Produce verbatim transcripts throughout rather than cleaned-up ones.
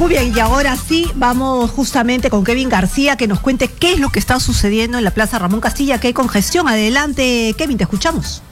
Muy bien, y ahora sí, vamos justamente con Kevin García, que nos cuente qué es lo que está sucediendo en la Plaza Ramón Castilla, que hay congestión. Adelante, Kevin, te escuchamos.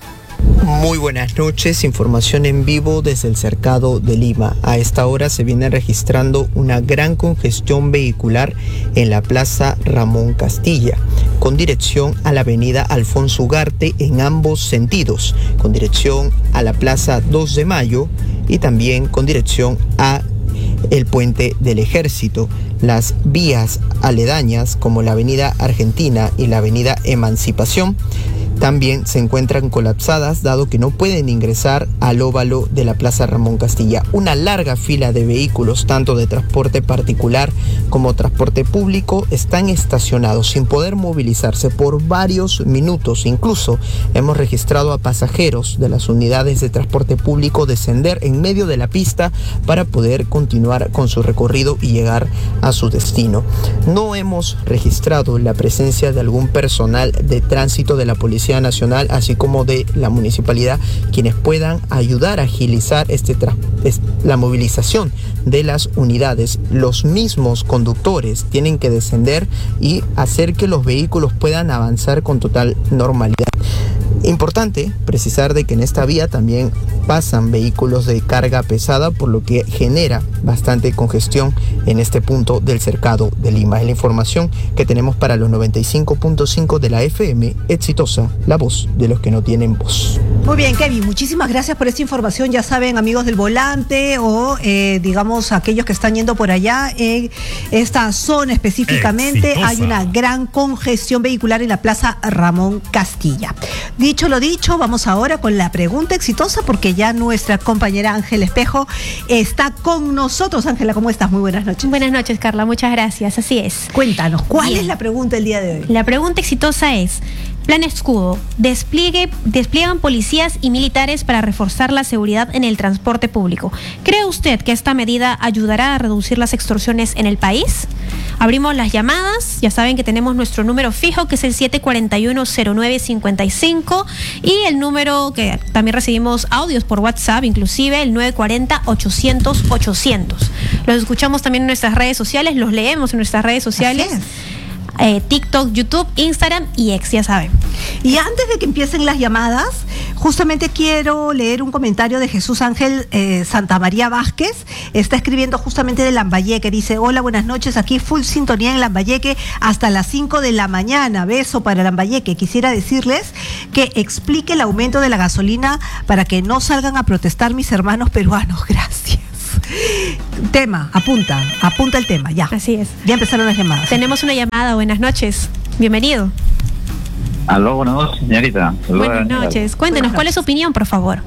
Muy buenas noches, información en vivo desde el Cercado de Lima. A esta hora se viene registrando una gran congestión vehicular en la Plaza Ramón Castilla, con dirección a la avenida Alfonso Ugarte en ambos sentidos, con dirección a la Plaza dos de Mayo y también con dirección a el Puente del Ejército. Las vías aledañas, como la avenida Argentina y la avenida Emancipación, también se encuentran colapsadas, dado que no pueden ingresar al óvalo de la Plaza Ramón Castilla. Una larga fila de vehículos, tanto de transporte particular como transporte público, están estacionados sin poder movilizarse por varios minutos. Incluso hemos registrado a pasajeros de las unidades de transporte público descender en medio de la pista para poder continuar con su recorrido y llegar a su destino. No hemos registrado la presencia de algún personal de tránsito de la Policía Nacional, así como de la municipalidad, quienes puedan ayudar a agilizar este tra- es, la movilización de las unidades. Los mismos conductores tienen que descender y hacer que los vehículos puedan avanzar con total normalidad. Importante precisar de que en esta vía también pasan vehículos de carga pesada, por lo que genera bastante congestión en este punto del Cercado de Lima. Es la información que tenemos para los noventa y cinco punto cinco de la F M Exitosa, la voz de los que no tienen voz. Muy bien, Kevin, muchísimas gracias por esta información. Ya saben, amigos del volante o eh, digamos aquellos que están yendo por allá, en esta zona específicamente Exitosa. Hay una gran congestión vehicular en la Plaza Ramón Castilla. Dicho lo dicho, vamos ahora con la pregunta exitosa, porque ya nuestra compañera Ángela Espejo está con nosotros. Ángela, ¿cómo estás? Muy buenas noches. Buenas noches, Carla, muchas gracias, así es. Cuéntanos, ¿cuál Bien. es la pregunta del día de hoy? La pregunta exitosa es: Plan Escudo, despliegue, despliegan policías y militares para reforzar la seguridad en el transporte público. ¿Cree usted que esta medida ayudará a reducir las extorsiones en el país? Abrimos las llamadas, ya saben que tenemos nuestro número fijo, que es el siete cuatro uno, cero nueve cinco cinco, y el número que también recibimos audios por WhatsApp, inclusive el nueve cuatro cero, ochocientos, ochocientos. Los escuchamos también en nuestras redes sociales, los leemos en nuestras redes sociales. Eh, TikTok, YouTube, Instagram y X, ya saben. Y antes de que empiecen las llamadas, justamente quiero leer un comentario de Jesús Ángel eh, Santa María Vázquez. Está escribiendo justamente de Lambayeque. Dice: hola, buenas noches, aquí full sintonía en Lambayeque hasta las cinco de la mañana. Beso para Lambayeque. Quisiera decirles que explique el aumento de la gasolina para que no salgan a protestar mis hermanos peruanos. Gracias. Tema, apunta, apunta el tema, ya. Así es. Ya empezaron las llamadas. Tenemos una llamada, buenas noches. Bienvenido. Aló, buenas noches, señorita. Saluda, buenas noches. Cuéntenos, ¿cuál es su opinión, por favor?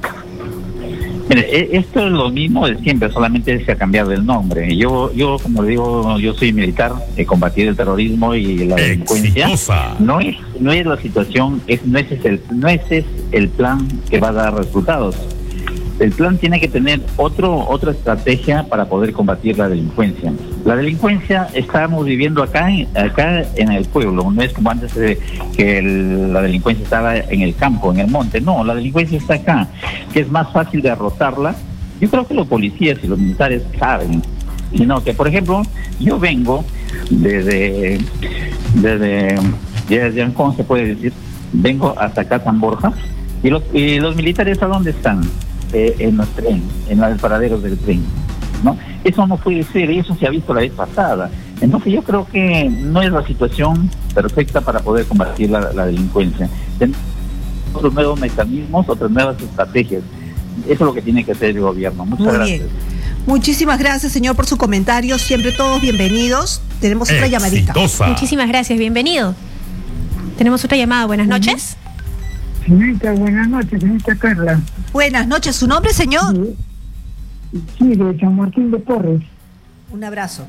Mire, esto es lo mismo de siempre, solamente se ha cambiado el nombre. Yo, yo como digo, yo soy militar, he combatido el terrorismo y la delincuencia. No es, no es la situación, es, no, es el, no es el plan que va a dar resultados. El plan tiene que tener otro otra estrategia para poder combatir la delincuencia. La delincuencia estamos viviendo acá acá en el pueblo, no es como antes de que el, la delincuencia estaba en el campo, en el monte. No, la delincuencia está acá, que es más fácil derrotarla. Yo creo que los policías y los militares saben, sino que, por ejemplo, yo vengo desde desde desde Ancón, se puede decir, vengo hasta acá San Borja, y los y los militares ¿a dónde están? Eh, en los trenes, en los paraderos del tren, ¿no? Eso no puede ser, y eso se ha visto la vez pasada. Entonces yo creo que no es la situación perfecta para poder combatir la, la delincuencia. Tenemos otros nuevos mecanismos, otras nuevas estrategias. Eso es lo que tiene que hacer el gobierno. Muchas Muy gracias. Bien. Muchísimas gracias, señor, por su comentario. Siempre todos bienvenidos. Tenemos otra llamadita. Muchísimas gracias, bienvenido. Tenemos otra llamada, buenas noches. Señorita, buenas noches, señorita Carla. Buenas noches, ¿su nombre, señor? Sí, sí, de San Martín de Porres. Un abrazo.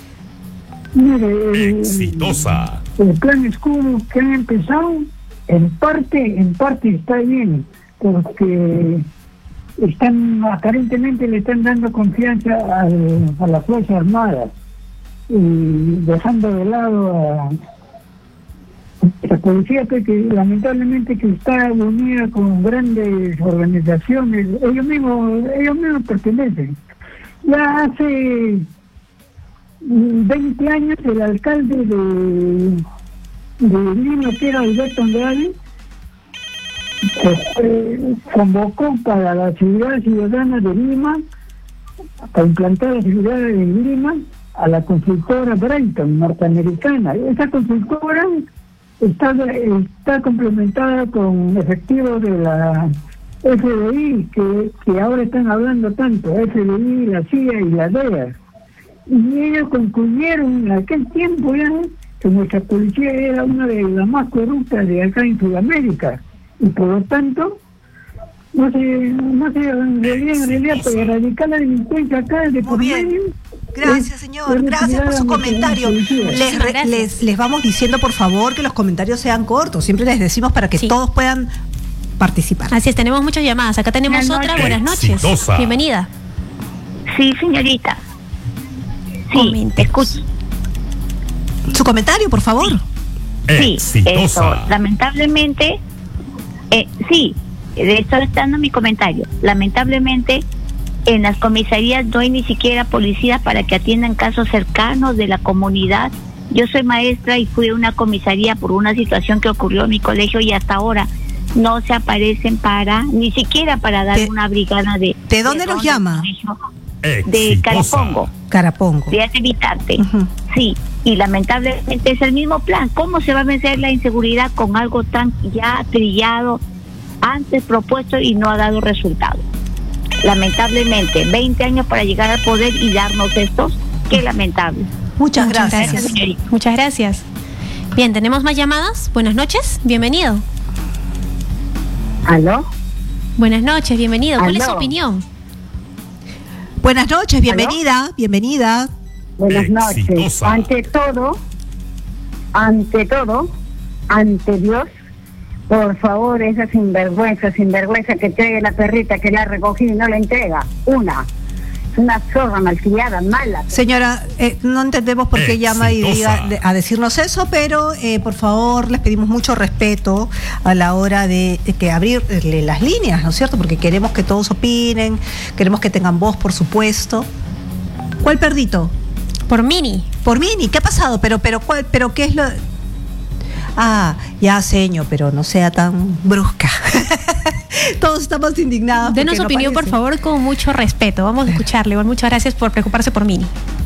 Mire, Exitosa. El, el plan escudo que ha empezado, en parte, en parte está bien, porque están, aparentemente le están dando confianza al, a las Fuerzas Armadas y dejando de lado a la policía, que, que lamentablemente que está unida con grandes organizaciones, ellos mismos, ellos mismos pertenecen. Ya hace veinte años el alcalde de, de Lima, que era Alberto Andrade, eh, convocó para la seguridad ciudadana de Lima, para implantar la seguridad en Lima, a la consultora Brighton, norteamericana. Esa consultora está, está complementada con efectivos de la F B I, que, que ahora están hablando tanto, F B I, la C I A y la D E A. Y ellos concluyeron en aquel tiempo ya que nuestra policía era una de las más corruptas de acá en Sudamérica. Y por lo tanto, no sé, no sé, en realidad, en realidad, para erradicar la delincuencia acá de por medio. Gracias, señor. Gracias por su comentario. Les, re, les, les vamos diciendo, por favor, que los comentarios sean cortos. Siempre les decimos para que sí. todos puedan participar. Así es, tenemos muchas llamadas. Acá tenemos Buenas otra. Buenas noches. Exitosa. Bienvenida. Sí, señorita. Sí, te escucho. Su comentario, por favor. Sí, eso. Lamentablemente, eh, sí, de esto está dando mi comentario. Lamentablemente, en las comisarías no hay ni siquiera policías para que atiendan casos cercanos de la comunidad. Yo soy maestra y fui a una comisaría por una situación que ocurrió en mi colegio y hasta ahora no se aparecen para, ni siquiera para dar de, una brigada de... ¿De dónde nos llama? De Carapongo. Carapongo. De Evitarte. Uh-huh. Sí, y lamentablemente es el mismo plan. ¿Cómo se va a vencer la inseguridad con algo tan ya trillado, antes propuesto y no ha dado resultado? Lamentablemente, veinte años para llegar al poder y darnos estos, qué lamentable. Muchas gracias. Muchas gracias. Muchas gracias. Bien, ¿tenemos más llamadas? Buenas noches, bienvenido. ¿Aló? Buenas noches, bienvenido. ¿Cuál ¿Aló? es su opinión? Buenas noches, bienvenida, ¿Aló? bienvenida. Buenas noches. Exitosa. Ante todo, ante todo, ante Dios, por favor, esa sinvergüenza, sinvergüenza que trae la perrita que la ha recogido y no la entrega. Una, es una zorra malcriada, mala. Señora, eh, no entendemos por qué Exitosa. llama y diga de, a decirnos eso, pero eh, por favor les pedimos mucho respeto a la hora de, de que abrirle las líneas, ¿no es cierto? Porque queremos que todos opinen, queremos que tengan voz, por supuesto. ¿Cuál perdito? Por Mini. Por Mini, ¿qué ha pasado? Pero, pero, ¿cuál, pero qué es lo...? Ah, ya, señor, pero no sea tan brusca. Todos estamos indignados. Denos no opinión, parece. por favor, con mucho respeto. Vamos a escucharle. Bueno, muchas gracias por preocuparse por Mini.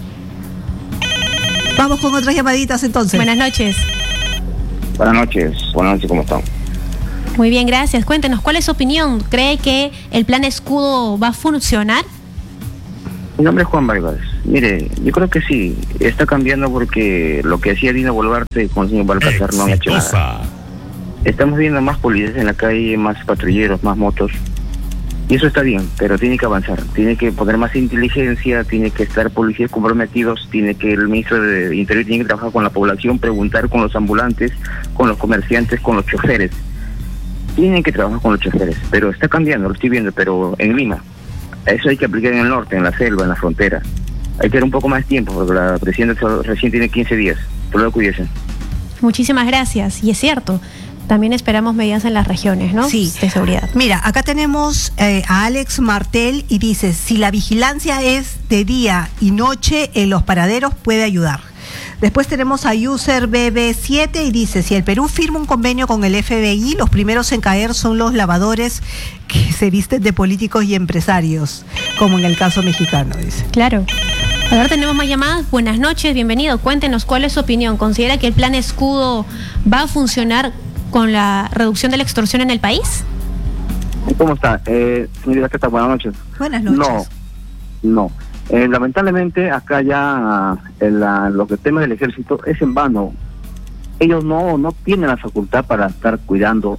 Vamos con otras llamaditas entonces. Buenas noches. Buenas noches. Buenas noches, ¿cómo están? Muy bien, gracias. Cuéntenos, ¿cuál es su opinión? ¿Cree que el plan escudo va a funcionar? Mi nombre es Juan Vargas. Mire, yo creo que sí, está cambiando porque lo que hacía Dina Boluarte con el señor Balcázar no han hecho nada. Estamos viendo más policías en la calle, más patrulleros, más motos. Y eso está bien, pero tiene que avanzar. Tiene que poner más inteligencia, tiene que estar policías comprometidos, tiene que el ministro de Interior tiene que trabajar con la población, preguntar con los ambulantes, con los comerciantes, con los choferes. Tienen que trabajar con los choferes, pero está cambiando, lo estoy viendo, pero en Lima. Eso hay que aplicar en el norte, en la selva, en la frontera. Hay que dar un poco más de tiempo, porque la presidenta recién tiene quince días. Solo cuídense. Muchísimas gracias. Y es cierto, también esperamos medidas en las regiones, ¿no? Sí. De seguridad. Mira, acá tenemos eh, a Alex Martel y dice, si la vigilancia es de día y noche en los paraderos puede ayudar. Después tenemos a User B B siete y dice, si el Perú firma un convenio con el F B I, los primeros en caer son los lavadores que se visten de políticos y empresarios, como en el caso mexicano, dice. Claro. Ahora tenemos más llamadas. Buenas noches, bienvenido. Cuéntenos cuál es su opinión. ¿Considera que el plan escudo va a funcionar con la reducción de la extorsión en el país? ¿Cómo está? Eh, señorita, ¿qué tal? Buenas noches. Buenas noches. No, no. Eh, lamentablemente acá ya el, la, lo que el tema del ejército es en vano. Ellos no no tienen la facultad para estar cuidando.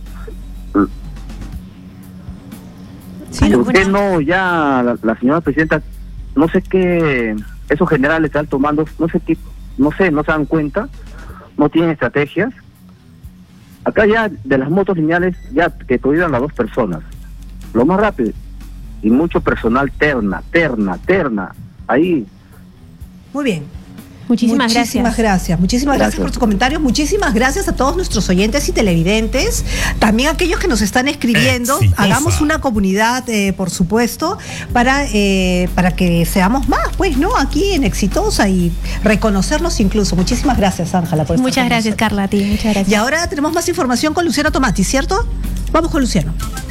Sí, usted buena... no, ya la, la señora presidenta, no sé qué, esos generales de alto mando, no sé qué, no sé, no se dan cuenta, no tienen estrategias. Acá ya de las motos lineales ya que prohíban las dos personas, lo más rápido. Y mucho personal terna, terna, terna, ahí. Muy bien. Muchísimas, muchísimas gracias. gracias. Muchísimas gracias. Gracias por tus comentarios. Muchísimas gracias a todos nuestros oyentes y televidentes. También a aquellos que nos están escribiendo. Exitosa. Hagamos una comunidad, eh, por supuesto, para, eh, para que seamos más, pues, ¿no? Aquí en Exitosa y reconocernos incluso. Muchísimas gracias, Ángela, por estar Muchas con gracias, nosotros. Carla, a ti. Muchas gracias. Y ahora tenemos más información con Luciano Tomati, ¿cierto? Vamos con Luciano.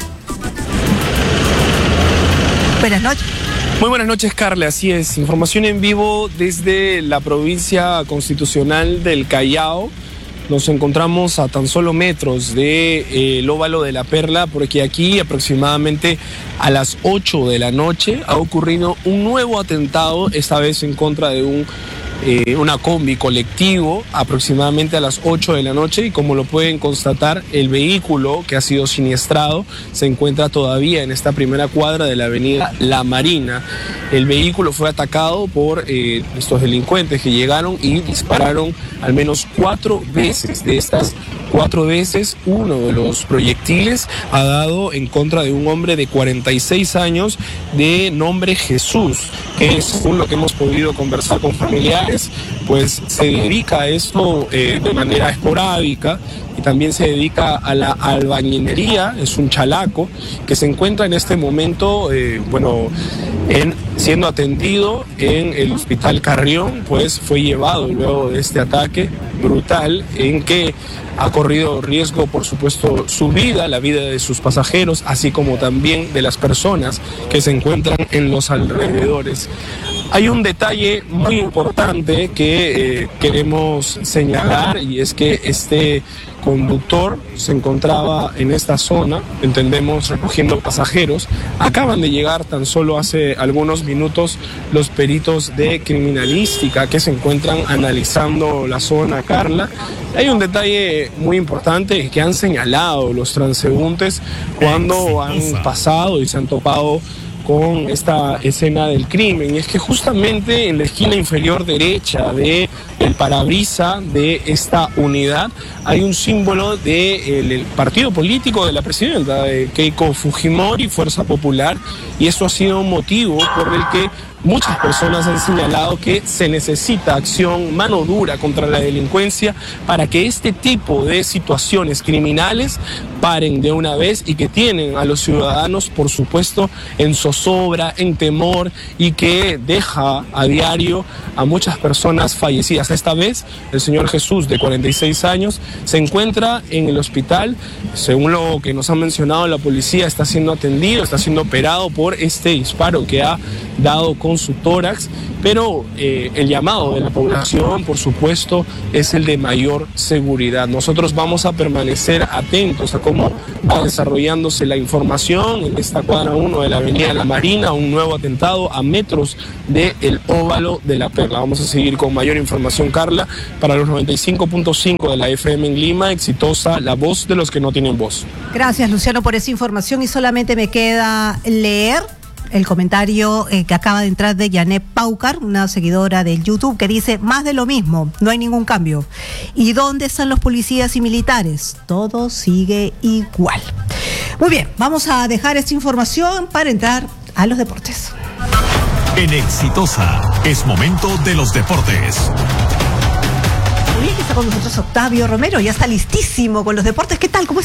Buenas noches. Muy buenas noches, Carla. Así es, información en vivo desde la provincia constitucional del Callao. Nos encontramos a tan solo metros del de, óvalo de la Perla, porque aquí aproximadamente a las ocho de la noche ha ocurrido un nuevo atentado, esta vez en contra de un Eh, una combi colectivo aproximadamente a las ocho de la noche, y como lo pueden constatar, el vehículo que ha sido siniestrado se encuentra todavía en esta primera cuadra de la avenida La Marina. El vehículo fue atacado por eh, estos delincuentes que llegaron y dispararon al menos cuatro veces. De estas cuatro veces, uno de los proyectiles ha dado en contra de un hombre de cuarenta y seis años de nombre Jesús, que según lo que hemos podido conversar con familiares, pues se dedica a esto eh, de manera esporádica, y también se dedica a la albañilería. Es un chalaco que se encuentra en este momento, eh, bueno, en, siendo atendido en el Hospital Carrión, pues fue llevado luego de este ataque brutal en que ha corrido riesgo, por supuesto, su vida, la vida de sus pasajeros, así como también de las personas que se encuentran en los alrededores. Hay un detalle muy importante que eh, queremos señalar, y es que este conductor se encontraba en esta zona, entendemos, recogiendo pasajeros. Acaban de llegar tan solo hace algunos minutos los peritos de criminalística que se encuentran analizando la zona, Carla. Hay un detalle muy importante que han señalado los transeúntes cuando han pasado y se han topado con esta escena del crimen, y es que justamente en la esquina inferior derecha de el parabrisa de esta unidad hay un símbolo del de partido político de la presidenta, de Keiko Fujimori, Fuerza Popular, y eso ha sido un motivo por el que muchas personas han señalado que se necesita acción, mano dura contra la delincuencia, para que este tipo de situaciones criminales paren de una vez, y que tienen a los ciudadanos, por supuesto, en zozobra, en temor, y que deja a diario a muchas personas fallecidas. Esta vez el señor Jesús, de cuarenta y seis años, se encuentra en el hospital. Según lo que nos ha mencionado la policía, está siendo atendido, está siendo operado por este disparo que ha dado con su tórax, pero eh, el llamado de la población, por supuesto, es el de mayor seguridad. Nosotros vamos a permanecer atentos a cómo va desarrollándose la información en esta cuadra uno de la avenida La Marina, un nuevo atentado a metros del óvalo de la Perla. Vamos a seguir con mayor información, Carla, para los noventa y cinco punto cinco de la F M en Lima. Exitosa, la voz de los que no tienen voz. Gracias, Luciano, por esa información, y solamente me queda leer el comentario eh, que acaba de entrar de Yanet Paucar, una seguidora del YouTube, que dice: más de lo mismo, no hay ningún cambio. ¿Y dónde están los policías y militares? Todo sigue igual. Muy bien, vamos a dejar esta información para entrar a los deportes. En Exitosa es momento de los deportes. Muy bien, que está con nosotros Octavio Romero, ya está listísimo con los deportes. ¿Qué tal? ¿Cómo